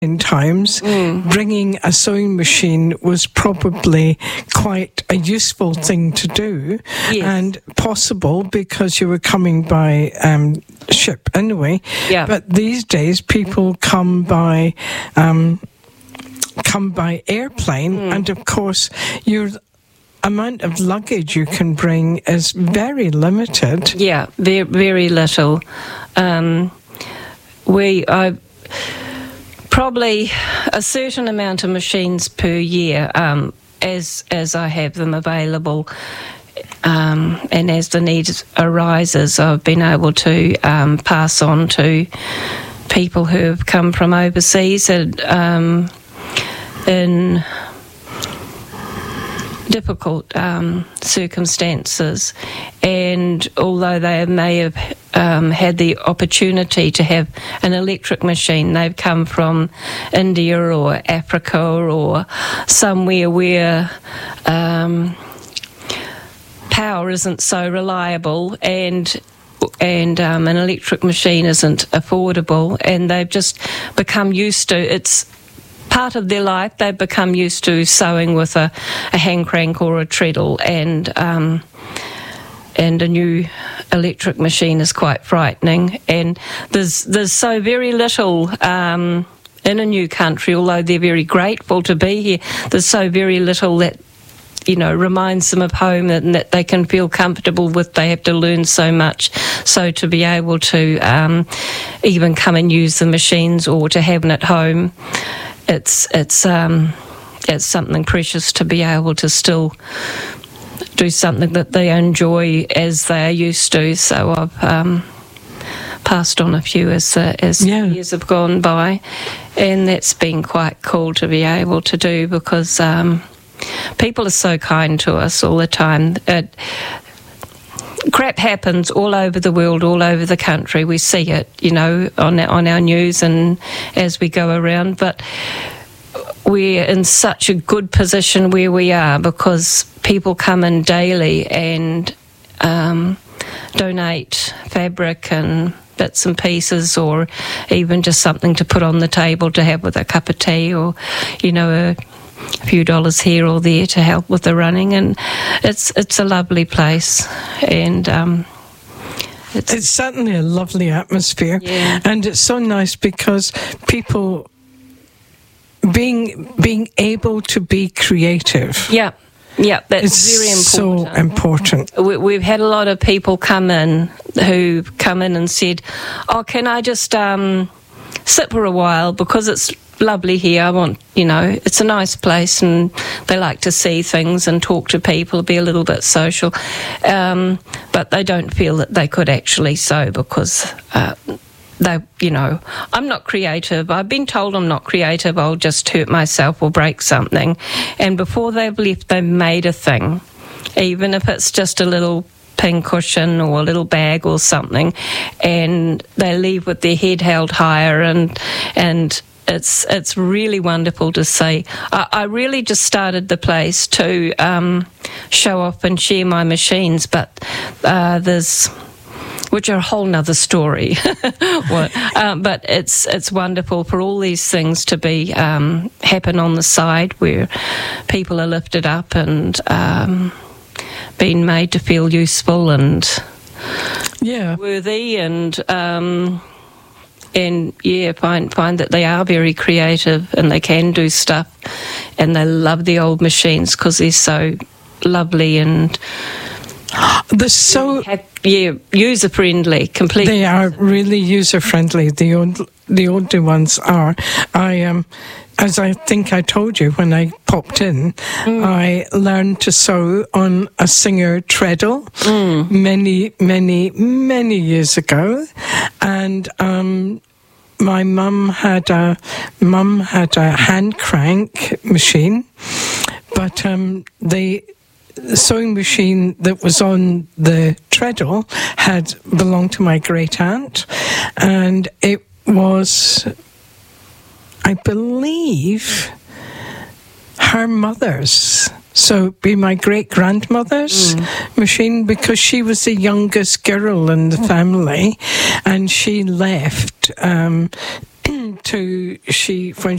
in times, bringing a sewing machine was probably quite a useful thing to do, and possible because you were coming by ship anyway. Yeah. But these days, people come by airplane, and of course, your amount of luggage you can bring is very limited. Yeah, very, very little. Probably a certain amount of machines per year, as I have them available, and as the need arises, I've been able to pass on to people who have come from overseas and in difficult circumstances, and although they may have had the opportunity to have an electric machine, they've come from India or Africa or somewhere where power isn't so reliable and an electric machine isn't affordable, and they've just become used to it's part of their life. They've become used to sewing with a hand crank or a treadle, and a new electric machine is quite frightening. And there's so very little in a new country, although they're very grateful to be here. There's so very little that reminds them of home and that they can feel comfortable with. They have to learn so much. So to be able to even come and use the machines or to have them at home, it's something precious to be able to still do something that they enjoy as they are used to. So I've passed on a few as years have gone by, and that's been quite cool to be able to do, because people are so kind to us all the time. Crap happens all over the world, all over the country. We see it, on our news and as we go around. But we're in such a good position where we are, because people come in daily and donate fabric and bits and pieces, or even just something to put on the table to have with a cup of tea, or a few dollars here or there to help with the running. And it's a lovely place, and it's certainly a lovely atmosphere. And it's so nice because people being able to be creative. Yeah, that's very important. So important. We've had a lot of people come in and said, "Oh, can I just sit for a while, because it's lovely here. I want, it's a nice place," and they like to see things and talk to people, be a little bit social, but they don't feel that they could actually sew because I'm not creative. I've been told I'm not creative. I'll just hurt myself or break something. And before they've left, they've made a thing, even if it's just a little pin cushion or a little bag or something, and they leave with their head held higher, and it's really wonderful to see. I really just started the place to show off and share my machines, but which are a whole nother story. But it's wonderful for all these things to be happen on the side, where people are lifted up and being made to feel useful and worthy, and find that they are very creative and they can do stuff, and they love the old machines because they're so lovely and they're so user friendly. Completely, they are really user friendly. The older ones are. As I think I told you when I popped in, I learned to sew on a Singer treadle many, many, many years ago, and my mum had a hand crank machine, but the sewing machine that was on the treadle had belonged to my great aunt, and it was, I believe, her mother's. So it'd be my great-grandmother's machine, because she was the youngest girl in the family, and she left when